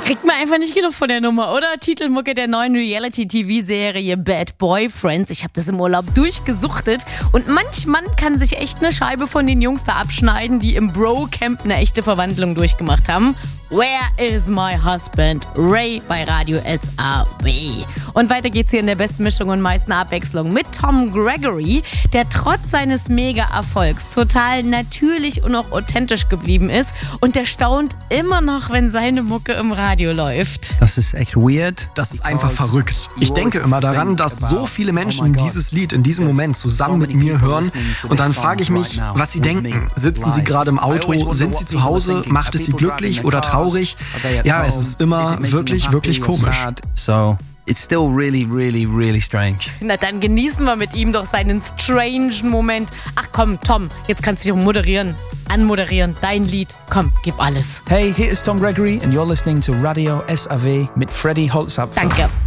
Kriegt man einfach nicht genug von der Nummer, oder? Titelmucke der neuen Reality-TV-Serie Bad Boyfriends. Ich habe das im Urlaub durchgesuchtet und manch Mann kann sich echt eine Scheibe von den Jungs da abschneiden, die im Bro-Camp eine echte Verwandlung durchgemacht haben. Where is my husband? Ray bei Radio SAW. Und weiter geht's hier in der besten Mischung und meisten Abwechslung mit Tom Gregory, der trotz seines Mega-Erfolgs total natürlich und auch authentisch geblieben ist und der staunt immer noch, wenn seine Mucke im Radio läuft. Das ist echt weird. Das ist einfach verrückt. Ich denke immer daran, dass so viele Menschen dieses Lied in diesem Moment zusammen mit mir hören und dann frage ich mich, was sie denken. Sitzen sie gerade im Auto? Sind sie zu Hause? Macht es sie glücklich oder traurig? Ja, es ist immer wirklich, wirklich komisch. So, it's still really, really, really strange. Na dann genießen wir mit ihm doch seinen strange Moment. Ach komm, Tom, jetzt kannst du dich auch anmoderieren. Dein Lied, komm, gib alles. Hey, hier ist Tom Gregory and you're listening to Radio SAW mit Freddy Holzapfel. Danke.